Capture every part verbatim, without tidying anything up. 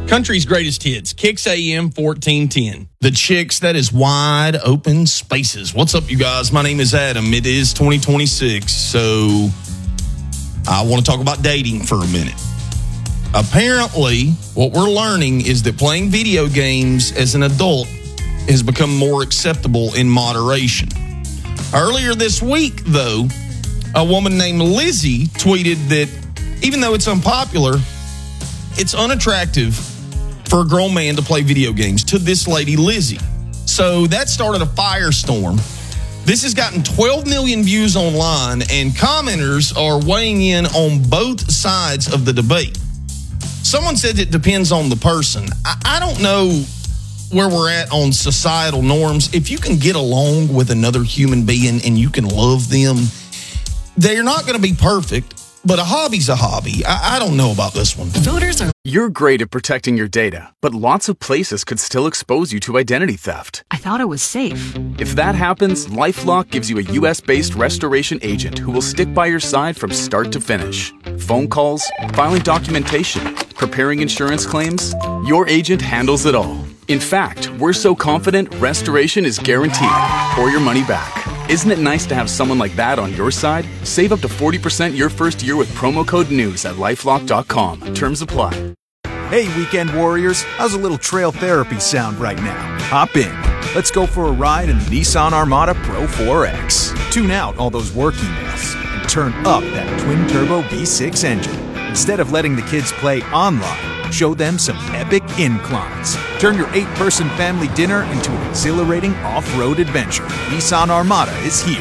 Country's greatest hits, Kicks A M fourteen ten. The Chicks, that is Wide Open Spaces. What's up, you guys? My name is Adam. It is twenty twenty-six, so I want to talk about dating for a minute. Apparently, what we're learning is that playing video games as an adult has become more acceptable in moderation. Earlier this week, though, a woman named Lizzie tweeted that even though it's unpopular, it's unattractive for a grown man to play video games, to this lady, Lizzie. So that started a firestorm. This has gotten twelve million views online, and commenters are weighing in on both sides of the debate. Someone said it depends on the person. I, I don't know where we're at on societal norms. If you can get along with another human being and you can love them, they're not going to be perfect. But a hobby's a hobby. I, I don't know about this one. Voters are... You're great at protecting your data, but lots of places could still expose you to identity theft. I thought it was safe. If that happens, LifeLock gives you a U S-based restoration agent who will stick by your side from start to finish. Phone calls, filing documentation, preparing insurance claims, your agent handles it all. In fact, we're so confident restoration is guaranteed or your money back. Isn't it nice to have someone like that on your side? Save up to forty percent your first year with promo code NEWS at lifelock dot com. Terms apply. Hey, weekend warriors. How's a little trail therapy sound right now? Hop in. Let's go for a ride in the Nissan Armada Pro four X. Tune out all those work emails and turn up that twin-turbo V six engine. Instead of letting the kids play online, show them some epic inclines. Turn your eight-person family dinner into an exhilarating off-road adventure. Nissan Armada is here.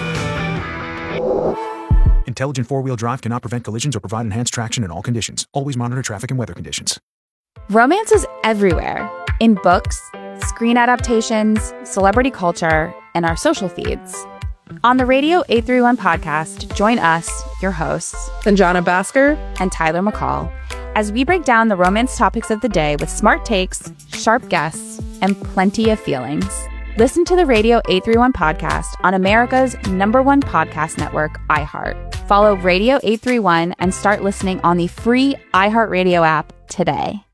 Intelligent four-wheel drive cannot prevent collisions or provide enhanced traction in all conditions. Always monitor traffic and weather conditions. Romance is everywhere. In books, screen adaptations, celebrity culture, and our social feeds. On the Radio eight thirty-one podcast, join us, your hosts, Sanjana Bhaskar and Tyler McCall, as we break down the romance topics of the day with smart takes, sharp guests, and plenty of feelings. Listen to the Radio eight thirty-one podcast on America's number one podcast network, iHeart. Follow Radio eight thirty-one and start listening on the free iHeartRadio app today.